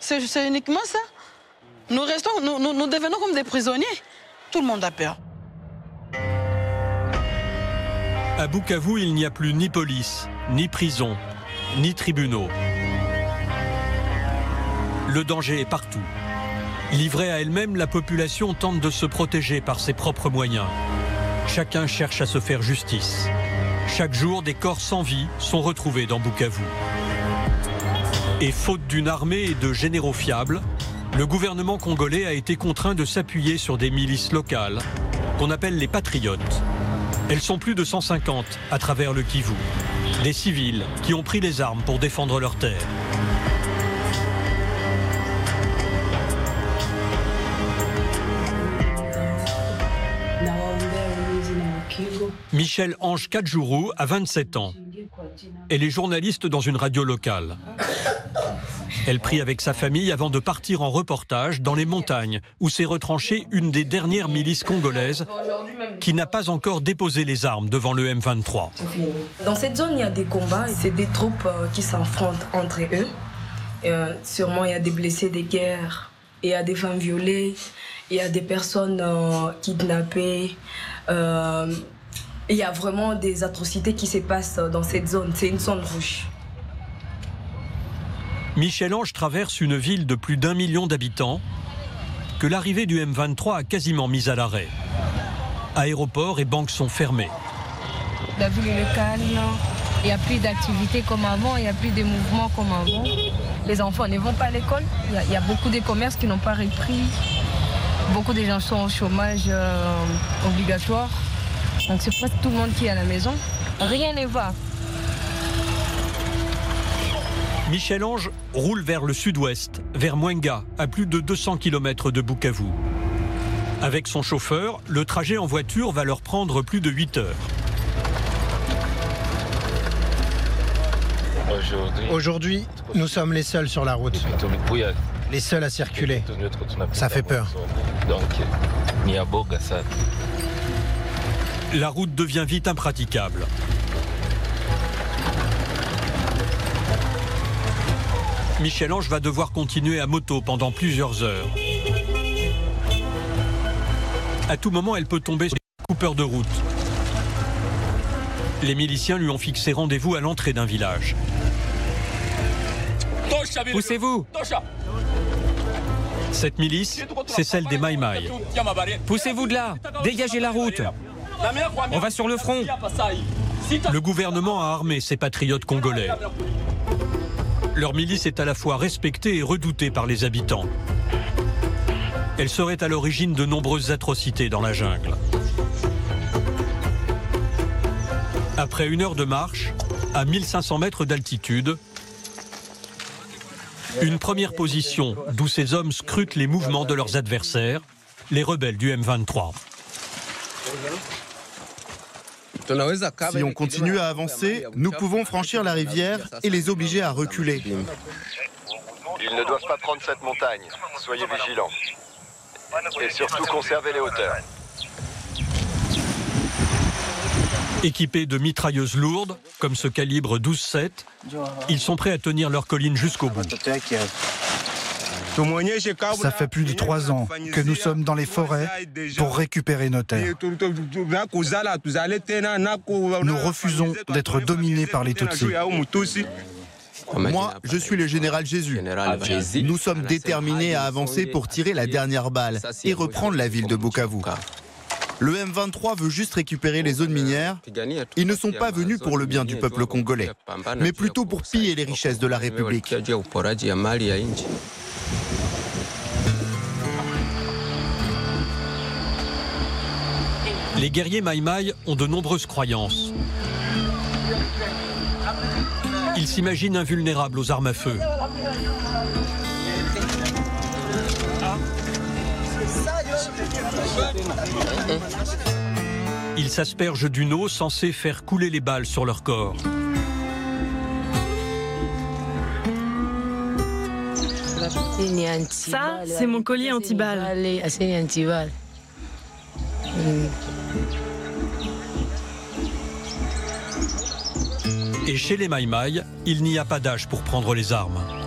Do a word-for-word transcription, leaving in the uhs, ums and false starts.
c'est uniquement ça. Nous restons, nous, nous, nous devenons comme des prisonniers. Tout le monde a peur. À Bukavu, il n'y a plus ni police, ni prison, ni tribunaux. Le danger est partout. Livrée à elle-même, la population tente de se protéger par ses propres moyens. Chacun cherche à se faire justice. Chaque jour, des corps sans vie sont retrouvés dans Bukavu. Et faute d'une armée et de généraux fiables, le gouvernement congolais a été contraint de s'appuyer sur des milices locales, qu'on appelle les patriotes. Elles sont plus de cent cinquante à travers le Kivu. Des civils qui ont pris les armes pour défendre leurs terres. Michel Ange Kadjourou a vingt-sept ans. Elle est journaliste dans une radio locale. Elle prie avec sa famille avant de partir en reportage dans les montagnes où s'est retranchée une des dernières milices congolaises qui n'a pas encore déposé les armes devant le M vingt-trois. Dans cette zone, il y a des combats et c'est des troupes qui s'affrontent entre eux. Et, euh, sûrement, il y a des blessés de guerre, il y a des femmes violées, il y a des personnes euh, kidnappées. Euh, il y a vraiment des atrocités qui se passent dans cette zone. C'est une zone rouge. Michel Ange traverse une ville de plus d'un million d'habitants que l'arrivée du M vingt-trois a quasiment mise à l'arrêt. Aéroports et banques sont fermés. La ville est calme, il n'y a plus d'activités comme avant, il n'y a plus de mouvements comme avant. Les enfants ne vont pas à l'école, il y a, il y a beaucoup de commerces qui n'ont pas repris. Beaucoup de gens sont au chômage euh, obligatoire. Donc c'est presque tout le monde qui est à la maison. Rien ne va. Michel Ange roule vers le sud-ouest, vers Mwenga, à plus de deux cents kilomètres de Bukavu. Avec son chauffeur, le trajet en voiture va leur prendre plus de huit heures. Aujourd'hui, nous sommes les seuls sur la route. Les seuls à circuler. Ça fait peur. La route devient vite impraticable. Michel Ange va devoir continuer à moto pendant plusieurs heures. À tout moment, elle peut tomber sur des coupeurs de route. Les miliciens lui ont fixé rendez-vous à l'entrée d'un village. Poussez-vous! Cette milice, c'est celle des Mai Mai. Poussez-vous de là! Dégagez la route! On va sur le front! Le gouvernement a armé ces patriotes congolais. Leur milice est à la fois respectée et redoutée par les habitants. Elle serait à l'origine de nombreuses atrocités dans la jungle. Après une heure de marche, à mille cinq cents mètres d'altitude, une première position d'où ces hommes scrutent les mouvements de leurs adversaires, les rebelles du M vingt-trois. Si on continue à avancer, nous pouvons franchir la rivière et les obliger à reculer. Ils ne doivent pas prendre cette montagne. Soyez vigilants. Et surtout, conservez les hauteurs. Équipés de mitrailleuses lourdes, comme ce calibre douze sept, ils sont prêts à tenir leur colline jusqu'au bout. Ça fait plus de trois ans que nous sommes dans les forêts pour récupérer nos terres. Nous refusons d'être dominés par les Tutsis. Moi, je suis le général Jésus. Nous sommes déterminés à avancer pour tirer la dernière balle et reprendre la ville de Bukavu. Le M vingt-trois veut juste récupérer les zones minières. Ils ne sont pas venus pour le bien du peuple congolais, mais plutôt pour piller les richesses de la République. Les guerriers Mai Mai ont de nombreuses croyances. Ils s'imaginent invulnérables aux armes à feu. Ils s'aspergent d'une eau censée faire couler les balles sur leur corps. Ça, c'est mon collier anti-balles. Et chez les Mai Mai, il n'y a pas d'âge pour prendre les armes.